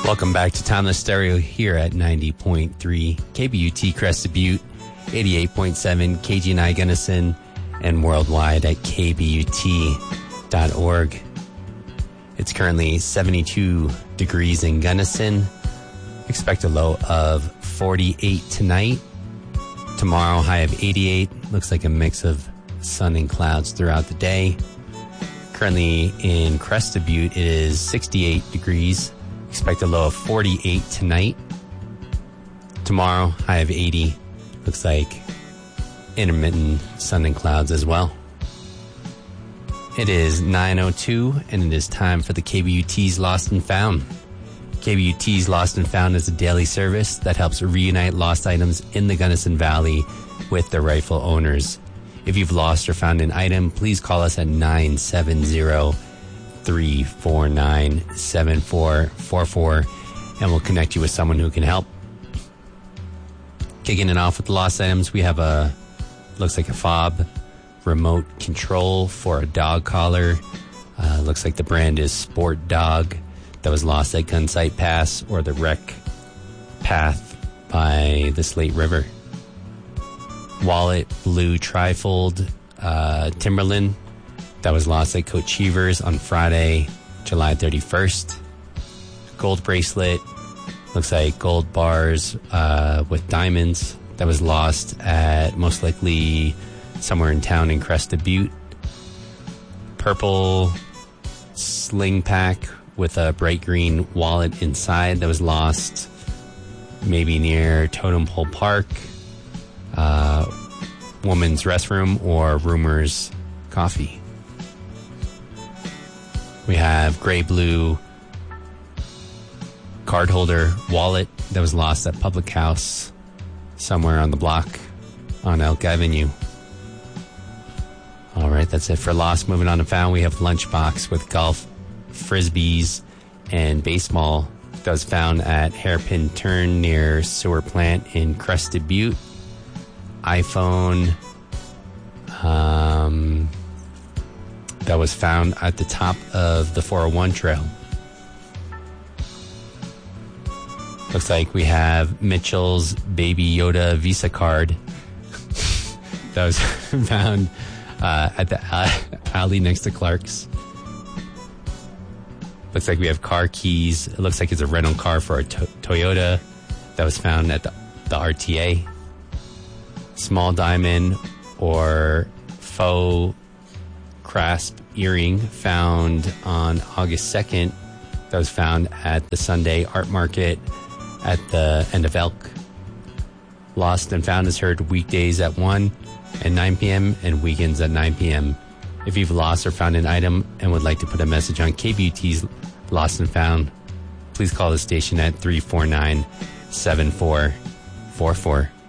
Welcome back to Timeless Stereo here at 90.3 KBUT Crested Butte, 88.7 KGNI Gunnison, and worldwide at kbut.org. It's currently 72 degrees in Gunnison. Expect a low of 48 tonight. Tomorrow, high of 88. Looks like a mix of sun and clouds throughout the day. Currently in Crested Butte, it is 68 degrees. Expect a low of 48 tonight. Tomorrow, high of 80. Looks like intermittent sun and clouds as well. It is 9:02, and it is time for the KBUT's Lost and Found. KBUT's Lost and Found is a daily service that helps reunite lost items in the Gunnison Valley with their rightful owners. If you've lost or found an item, please call us at 970-349-7444, and we'll connect you with someone who can help. Kicking it off with the lost items, we have looks like a fob remote control for a dog collar. Looks like the brand is Sport Dog, that was lost at Gunsight Pass or the wreck path by the Slate River. Wallet, blue trifold Timberland, that was lost at Coach Cheevers on Friday, July 31st. Gold bracelet, looks like gold bars with diamonds, that was lost at most likely somewhere in town in Crested Butte. Purple sling pack with a bright green wallet inside, that was lost maybe near Totem Pole Park, Woman's Restroom, or Rumors Coffee. We have gray-blue card holder wallet that was lost at Public House somewhere on the block on Elk Avenue. All right, that's it for lost. Moving on to found, we have lunchbox with golf, frisbees, and baseball that was found at Hairpin Turn near Sewer Plant in Crested Butte. iPhone that was found at the top of the 401 trail. Looks like we have Mitchell's Baby Yoda Visa card that was found at the alley next to Clark's. Looks like we have car keys. It looks like it's a rental car for a Toyota that was found at the RTA. Small diamond or faux clasp earring found on August 2nd that was found at the Sunday Art Market at the end of Elk. Lost and Found is heard weekdays at 1 and 9 p.m. and weekends at 9 p.m. If you've lost or found an item and would like to put a message on KBUT's Lost and Found, please call the station at 349-7444.